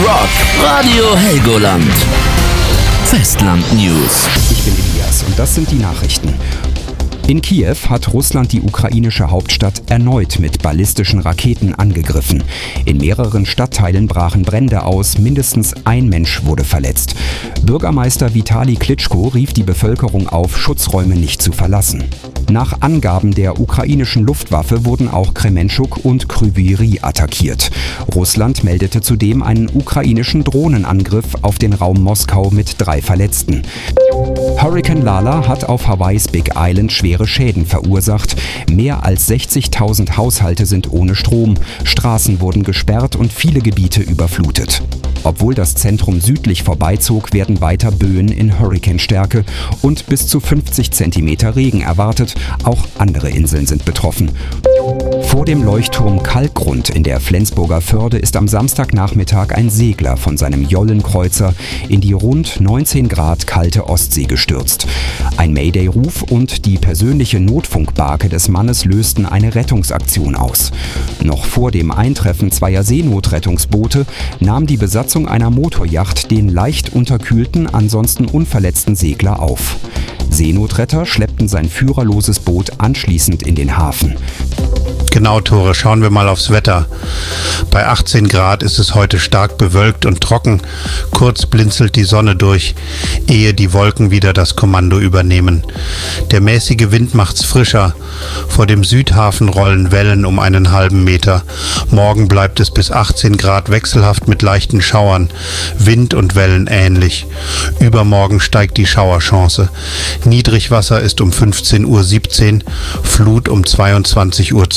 Rock Radio Helgoland. Festland News. Ich bin Elias und das sind die Nachrichten. In Kiew hat Russland die ukrainische Hauptstadt erneut mit ballistischen Raketen angegriffen. In mehreren Stadtteilen brachen Brände aus, mindestens ein Mensch wurde verletzt. Bürgermeister Vitali Klitschko rief die Bevölkerung auf, Schutzräume nicht zu verlassen. Nach Angaben der ukrainischen Luftwaffe wurden auch Kremenchuk und Kryvyi Rih attackiert. Russland meldete zudem einen ukrainischen Drohnenangriff auf den Raum Moskau mit 3 Verletzten. Hurrikan Lala hat auf Hawaiis Big Island schwere Schäden verursacht. Mehr als 60.000 Haushalte sind ohne Strom. Straßen wurden gesperrt und viele Gebiete überflutet. Obwohl das Zentrum südlich vorbeizog, werden weiter Böen in Hurrikanstärke und bis zu 50 cm Regen erwartet. Auch andere Inseln sind betroffen. Vor dem Leuchtturm Kalkgrund in der Flensburger Förde ist am Samstagnachmittag ein Segler von seinem Jollenkreuzer in die rund 19 Grad kalte Ostsee gestürzt. Ein Mayday-Ruf und die persönliche Notfunkbarke des Mannes lösten eine Rettungsaktion aus. Noch vor dem Eintreffen zweier Seenotrettungsboote nahm die Besatzung einer Motoryacht den leicht unterkühlten, ansonsten unverletzten Segler auf. Seenotretter schleppten sein führerloses Boot anschließend in den Hafen. Genau, Tore, schauen wir mal aufs Wetter. Bei 18 Grad ist es heute stark bewölkt und trocken. Kurz blinzelt die Sonne durch, ehe die Wolken wieder das Kommando übernehmen. Der mäßige Wind macht's frischer. Vor dem Südhafen rollen Wellen um einen halben Meter. Morgen bleibt es bis 18 Grad wechselhaft mit leichten Schauern. Wind und Wellen ähnlich. Übermorgen steigt die Schauerchance. Niedrigwasser ist um 15:17 Uhr, Flut um 22:12 Uhr.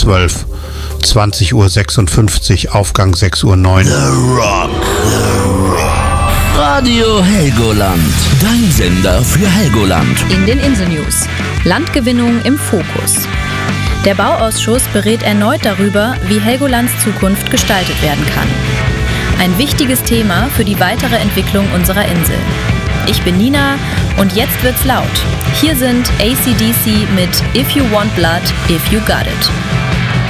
20:56 Uhr, Aufgang 6:09 Uhr. The Rock. Radio Helgoland. Dein Sender für Helgoland. In den Inselnews. Landgewinnung im Fokus. Der Bauausschuss berät erneut darüber, wie Helgolands Zukunft gestaltet werden kann. Ein wichtiges Thema für die weitere Entwicklung unserer Insel. Ich bin Nina und jetzt wird's laut. Hier sind AC/DC mit If You Want Blood, If You Got It.